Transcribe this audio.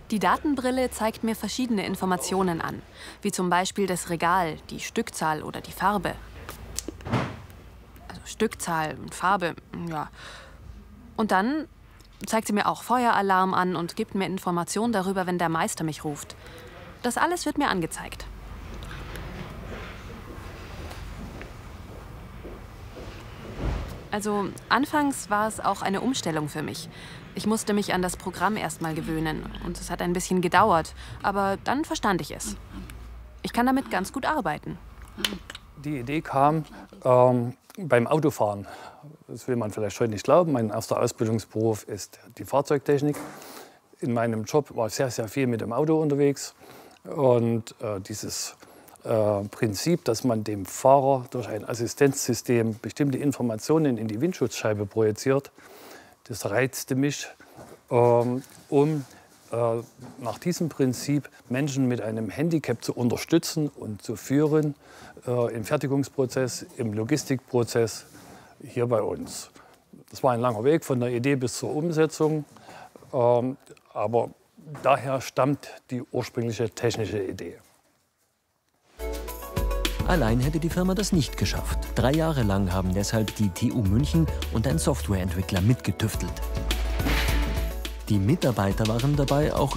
Die Datenbrille zeigt mir verschiedene Informationen an, wie zum Beispiel das Regal, die Stückzahl oder die Farbe. Also Stückzahl und Farbe, ja. Und dann zeigt sie mir auch Feueralarm an und gibt mir Informationen darüber, wenn der Meister mich ruft. Das alles wird mir angezeigt. Also anfangs war es auch eine Umstellung für mich. Ich musste mich an das Programm erst mal gewöhnen und es hat ein bisschen gedauert, aber dann verstand ich es. Ich kann damit ganz gut arbeiten. Die Idee kam beim Autofahren. Das will man vielleicht heute nicht glauben. Mein erster Ausbildungsberuf ist die Fahrzeugtechnik. In meinem Job war ich sehr, sehr viel mit dem Auto unterwegs. Und dieses Prinzip, dass man dem Fahrer durch ein Assistenzsystem bestimmte Informationen in die Windschutzscheibe projiziert, das reizte mich, nach diesem Prinzip Menschen mit einem Handicap zu unterstützen und zu führen im Fertigungsprozess, im Logistikprozess hier bei uns. Das war ein langer Weg von der Idee bis zur Umsetzung, aber daher stammt die ursprüngliche technische Idee. Allein hätte die Firma das nicht geschafft. 3 Jahre lang haben deshalb die TU München und ein Softwareentwickler mitgetüftelt. Die Mitarbeiter waren dabei auch